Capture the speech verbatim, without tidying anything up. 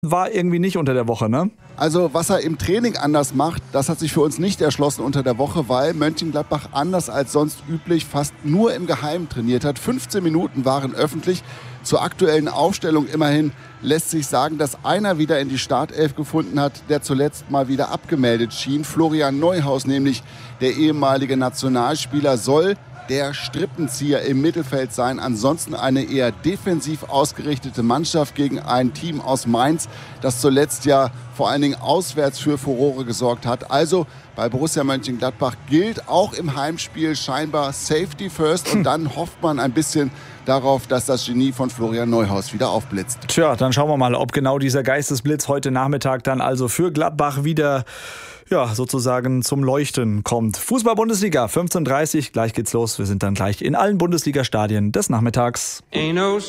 war irgendwie nicht unter der Woche, ne? Also was er im Training anders macht, das hat sich für uns nicht erschlossen unter der Woche, weil Mönchengladbach anders als sonst üblich fast nur im Geheimen trainiert hat. fünfzehn Minuten waren öffentlich. Zur aktuellen Aufstellung immerhin lässt sich sagen, dass einer wieder in die Startelf gefunden hat, der zuletzt mal wieder abgemeldet schien. Florian Neuhaus, nämlich der ehemalige Nationalspieler, soll der Strippenzieher im Mittelfeld sein. Ansonsten eine eher defensiv ausgerichtete Mannschaft gegen ein Team aus Mainz, das zuletzt ja vor allen Dingen auswärts für Furore gesorgt hat. Also bei Borussia Mönchengladbach gilt auch im Heimspiel scheinbar Safety first und dann hofft man ein bisschen darauf, dass das Genie von Florian Neuhaus wieder aufblitzt. Tja, dann schauen wir mal, ob genau dieser Geistesblitz heute Nachmittag dann also für Gladbach wieder ja, sozusagen zum Leuchten kommt. Fußball-Bundesliga, fünfzehn Uhr dreißig, gleich geht's los. Wir sind dann gleich in allen Bundesliga-Stadien des Nachmittags.